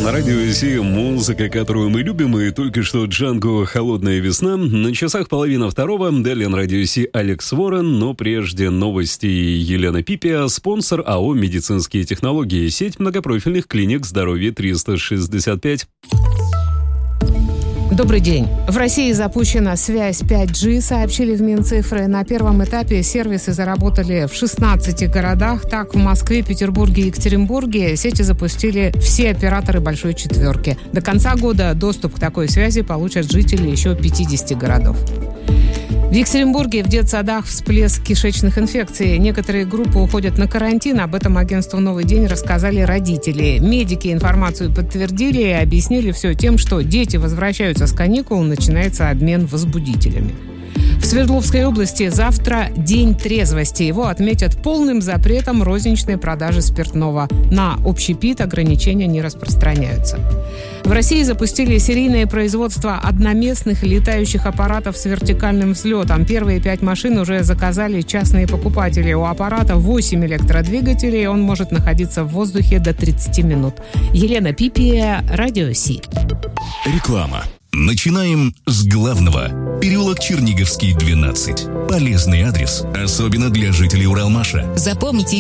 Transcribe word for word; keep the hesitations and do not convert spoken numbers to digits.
На радио Си музыка, которую мы любим, и только что Джанго «Холодная весна». На часах половина второго. Далее на радио Си Алекс Ворон, но прежде новости Елена Пипия, спонсор АО «Медицинские технологии», сеть многопрофильных клиник «Здоровье триста шестьдесят пять». Добрый день. В России запущена связь пять джи, сообщили в Минцифры. На первом этапе сервисы заработали в шестнадцати городах. Так, в Москве, Петербурге и Екатеринбурге сети запустили все операторы «Большой четверки». До конца года доступ к такой связи получат жители еще пятидесяти городов. В Екатеринбурге в детсадах всплеск кишечных инфекций. Некоторые группы уходят на карантин. Об этом агентству «Новый день» рассказали родители. Медики информацию подтвердили и объяснили все тем, что дети возвращаются с каникул, начинается обмен возбудителями. В Свердловской области завтра день трезвости. Его отметят полным запретом розничной продажи спиртного. На общепит ограничения не распространяются. В России запустили серийное производство одноместных летающих аппаратов с вертикальным взлетом. Первые пять машин уже заказали частные покупатели. У аппарата восемь электродвигателей. Он может находиться в воздухе до тридцати минут. Елена Пипия, Радио Си. Реклама. Начинаем с главного. Переулок Черниговский, двенадцать. Полезный адрес, особенно для жителей Уралмаша. Запомните